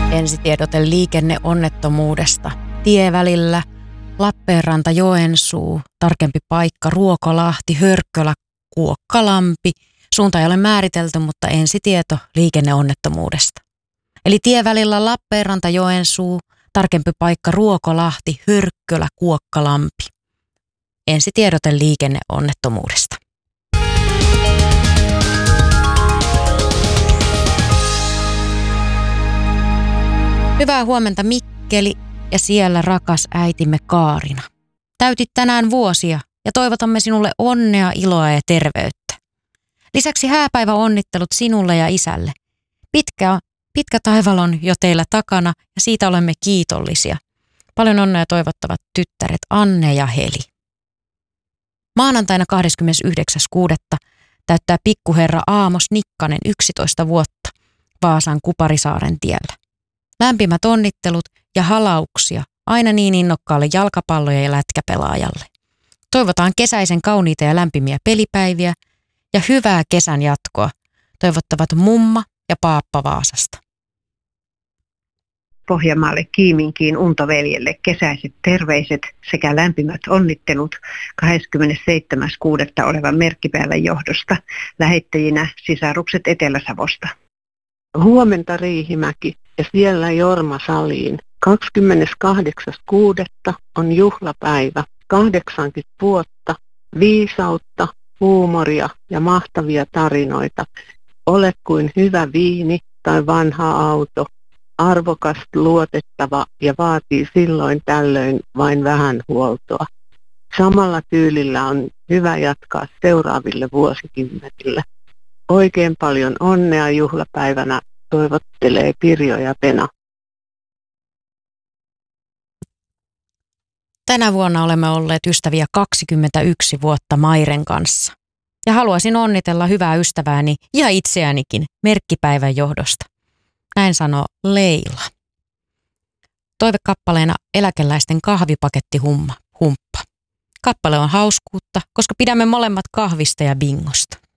Ensitiedote liikenneonnettomuudesta. Tievälillä Lappeenranta-Joensuu, tarkempi paikka Ruokolahti, Hörkkölä, Kuokkalampi. Suunta ei ole määritelty, mutta ensitieto liikenneonnettomuudesta. Eli tievälillä Lappeenranta-Joensuu, tarkempi paikka Ruokolahti, Hörkkölä, Kuokkalampi. Ensitiedote liikenneonnettomuudesta. Hyvää huomenta Mikkeli ja siellä rakas äitimme Kaarina. Täytit tänään vuosia ja toivotamme sinulle onnea, iloa ja terveyttä. Lisäksi hääpäivä onnittelut sinulle ja isälle. Pitkä taival on jo teillä takana ja siitä olemme kiitollisia. Paljon onnea toivottavat tyttäret Anne ja Heli. Maanantaina 29.6. täyttää pikkuherra Aamos Nikkanen 11 vuotta Vaasan Kuparisaaren tiellä. Lämpimät onnittelut ja halauksia aina niin innokkaalle jalkapallo- ja lätkäpelaajalle. Toivotaan kesäisen kauniita ja lämpimiä pelipäiviä ja hyvää kesän jatkoa. Toivottavat mumma ja paappa Vaasasta. Pohjanmaalle Kiiminkiin Untoveljelle kesäiset terveiset sekä lämpimät onnittelut 27.6. olevan merkkipäivän johdosta. Lähettäjinä sisarukset Etelä-Savosta. Huomenta Riihimäki ja siellä Jorma Saliin. 28.6. on juhlapäivä. 80 vuotta, viisautta, huumoria ja mahtavia tarinoita. Ole kuin hyvä viini tai vanha auto. Arvokas, luotettava ja vaatii silloin tällöin vain vähän huoltoa. Samalla tyylillä on hyvä jatkaa seuraaville vuosikymmenille. Oikein paljon onnea juhlapäivänä toivottelee Pirjo ja Pena. Tänä vuonna olemme olleet ystäviä 21 vuotta Mairen kanssa. Ja haluaisin onnitella hyvää ystävääni ja itseänikin merkkipäivän johdosta. Näin sanoo Leila. Toivekappaleena eläkeläisten kahvipaketti humppa. Kappale on hauskuutta, koska pidämme molemmat kahvista ja bingosta.